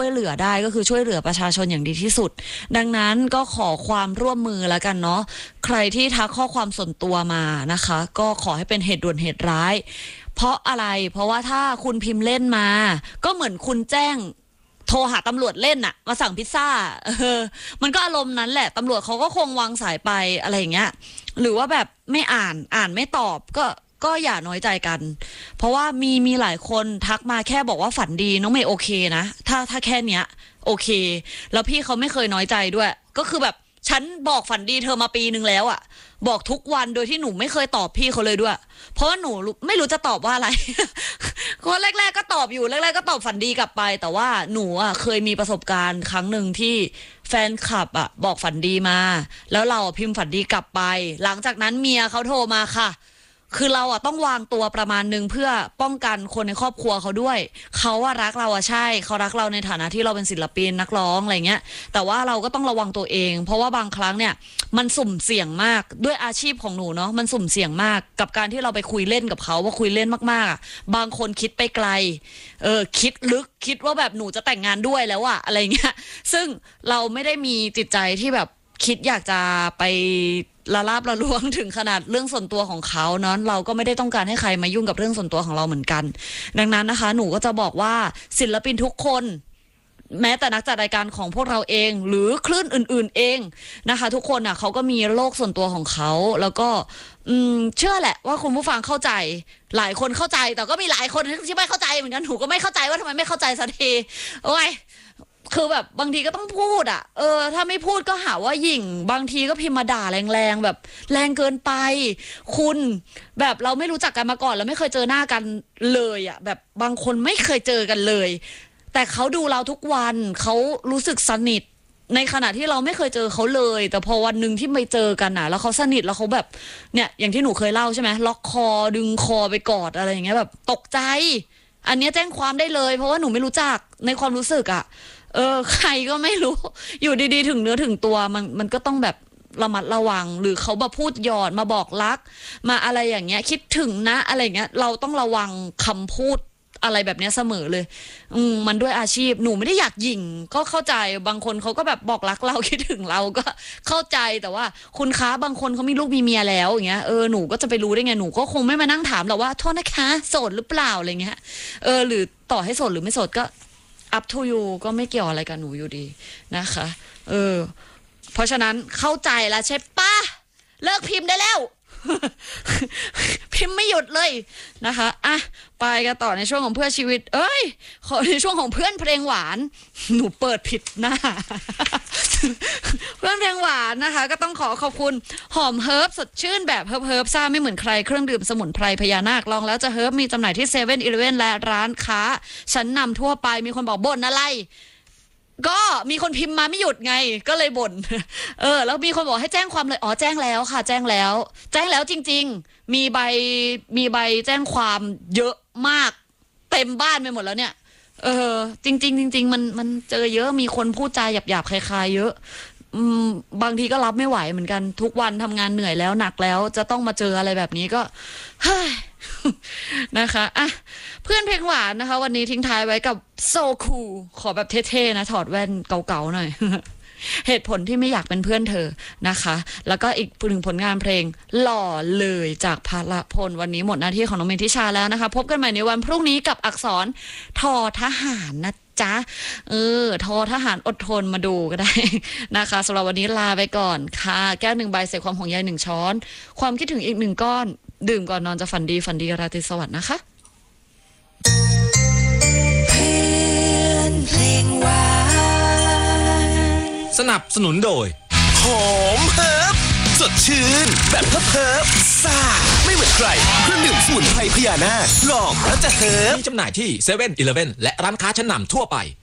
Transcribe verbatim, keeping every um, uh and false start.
วยเหลือได้ก็คือช่วยเหลือประชาชนอย่างดีที่สุดดังนั้นก็ขอความร่วมมือแล้วกันเนาะใครที่ทักข้อความส่วนตัวมานะคะก็ขอให้เป็นเหตุด่วนเหตุร้ายเพราะอะไรเพราะว่าถ้าคุณพิมพ์เล่นมาก็เหมือนคุณแจ้งโทรหาตำรวจเล่นน่ะมาสั่งพิซซ่าเออมันก็อารมณ์นั้นแหละตำรวจเขาก็คงวางสายไปอะไรอย่างเงี้ยหรือว่าแบบไม่อ่านอ่านไม่ตอบก็ก็อย่าน้อยใจกันเพราะว่ามีมีหลายคนทักมาแค่บอกว่าฝันดีน้องเมย์โอเคนะถ้าถ้าแค่เนี้ยโอเคแล้วพี่เขาไม่เคยน้อยใจด้วยก็คือแบบฉันบอกฝันดีเธอมาปีนึงแล้วอ่ะบอกทุกวันโดยที่หนูไม่เคยตอบพี่เขาเลยด้วยเพราะว่าหนูไม่รู้จะตอบว่าอะไร คนแรกๆก็ตอบอยู่แรกๆก็ตอบฝันดีกลับไปแต่ว่าหนูอ่ะเคยมีประสบการณ์ครั้งหนึ่งที่แฟนคลับอ่ะบอกฝันดีมาแล้วเราพิมพ์ฝันดีกลับไปหลังจากนั้นเมียเขาโทรมาค่ะคือเราอ่ะต้องวางตัวประมาณนึงเพื่อป้องกันคนในครอบครัวเขาด้วยเขาว่ารักเราอ่ะใช่เขารักเราในฐานะที่เราเป็นศิลปินนักร้องอะไรเงี้ยแต่ว่าเราก็ต้องระวังตัวเองเพราะว่าบางครั้งเนี่ยมันสุ่มเสี่ยงมากด้วยอาชีพของหนูเนาะมันสุ่มเสี่ยงมากกับการที่เราไปคุยเล่นกับเขาว่าคุยเล่นมากๆอ่ะบางคนคิดไปไกลเออคิดลึกคิดว่าแบบหนูจะแต่งงานด้วยแล้วอะอะไรเงี้ยซึ่งเราไม่ได้มีจิตใจที่แบบคิดอยากจะไปละลาบละล้วงถึงขนาดเรื่องส่วนตัวของเขาเนาะเราก็ไม่ได้ต้องการให้ใครมายุ่งกับเรื่องส่วนตัวของเราเหมือนกันดังนั้นนะคะหนูก็จะบอกว่าศิลปินทุกคนแม้แต่นักจัดรายการของพวกเราเองหรือคลื่นอื่นๆเองนะคะทุกคนอ่ะเขาก็มีโลกส่วนตัวของเขาแล้วก็อืมเชื่อแหละว่าคุณผู้ฟังเข้าใจหลายคนเข้าใจแต่ก็มีหลายคนที่ไม่เข้าใจเหมือนกันหนูก็ไม่เข้าใจว่าทำไมไม่เข้าใจสักทีโอ้ยคือแบบบางทีก็ต้องพูดอ่ะเออถ้าไม่พูดก็หาว่าหยิ่งบางทีก็พิมพ์มาด่าแรงๆแบบแรงเกินไปคุณแบบเราไม่รู้จักกันมาก่อนแล้วไม่เคยเจอหน้ากันเลยอ่ะแบบบางคนไม่เคยเจอกันเลยแต่เขาดูเราทุกวันเขารู้สึกสนิทในขณะที่เราไม่เคยเจอเขาเลยแต่พอวันหนึ่งที่ไปเจอกันน่ะแล้วเขาสนิทแล้วเขาแบบเนี่ยอย่างที่หนูเคยเล่าใช่ไหมล็อกคอดึงคอไปกอดอะไรอย่างเงี้ยแบบตกใจอันนี้แจ้งความได้เลยเพราะว่าหนูไม่รู้จักในความรู้สึกอ่ะเออใครก็ไม่รู้อยู่ดีๆถึงเนื้อถึงตัวมันมันก็ต้องแบบระมัดระวังหรือเขามาพูดหยอดมาบอกรักมาอะไรอย่างเงี้ยคิดถึงนะอะไรเงี้ยเราต้องระวังคำพูดอะไรแบบนี้เสมอเลยอืมมันด้วยอาชีพหนูไม่ได้อยากหยิ่งก็เข้าใจบางคนเขาก็แบบบอกรักเราคิดถึงเราก็เข้าใจแต่ว่าคุณคะบางคนเขามีลูกมีเมียแล้วอย่างเงี้ยเออหนูก็จะไปรู้ได้ไงหนูก็คงไม่มานั่งถามหรอกว่าโทษนะคะโสดหรือเปล่าอะไรเงี้ยเออหรือต่อให้โสดหรือไม่โสดก็ up to you ก็ไม่เกี่ยวอะไรกับหนูอยู่ดีนะคะเออเพราะฉะนั้นเข้าใจแล้วใช่ปะเลิกพิมพ์ได้แล้ว พิมพ์ไม่หยุดเลยนะคะอ่ะไปกันต่อในช่วงของเพื่อชีวิตเอ้ยขอในช่วงของเพื่อนเพลงหวานหนูเปิดผิดหน้า เพื่อนเพลงหวานนะคะก็ต้องขอขอบคุณหอมเฮิร์บสดชื่นแบบเฮิร์บเฮิร์บซ่าไม่เหมือนใครเครื่องดื่มสมุนไพรพญานาคลองแล้วจะเฮิร์บมีจำหน่ายที่เซเว่นอีเลฟเว่นและร้านค้าชั้นนำทั่วไปมีคนบอกบ่นอะไรก็มีคนพิมพ์มาไม่หยุดไงก็เลยบ่นเออแล้วมีคนบอกให้แจ้งความเลยอ๋อแจ้งแล้วค่ะแจ้งแล้วแจ้งแล้วจริงๆมีใบมีใบแจ้งความเยอะมากเต็มบ้านไปหมดแล้วเนี่ยเออจริงๆจริงๆมันมันเจอเยอะมีคนพูดจาหยาบๆคลายๆเยอะอืมบางทีก็รับไม่ไหวเหมือนกันทุกวันทำงานเหนื่อยแล้วหนักแล้วจะต้องมาเจออะไรแบบนี้ก็เฮ้ยนะคะอ่ะเพื่อนเพลงหวานนะคะวันนี้ทิ้งท้ายไว้กับโซคูลขอแบบเท่ๆนะถอดแว่นเก่าๆหน่อย เหตุผลที่ไม่อยากเป็นเพื่อนเธอนะคะแล้วก็อีกหนึ่งผลงานเพลงหล่อเลยจากพาละพลวันนี้หมดหน้าที่ของน้องเมธิชาแล้วนะคะพบกันใหม่ในวันพรุ่งนี้กับอักษรทอทหารนะจ๊ะเออทอทหารอดทนมาดูก็ได้นะคะสำหรับวันนี้ลาไปก่อนค่ะแก้วหนึ่งใบใส่ความห่วงใยหนึ่งช้อนความคิดถึงอีกหนึ่งก้อนดื่มก่อนนอนจะฝันดีฝันดีราตรีสวัสดิ์นะคะเพื่อนเพลงหวานสนับสนุนโดยหอมเฮิร์บสดชื่นแบบเฮิร์บเฮิร์บซ่าไม่เหมือนใครเครื่องดื่มสมุนไพรพญานาคลองแล้วจะเฮิร์บมีจำหน่ายที่เซเว่นอีเลฟเว่นและร้านค้าชั้นนำทั่วไป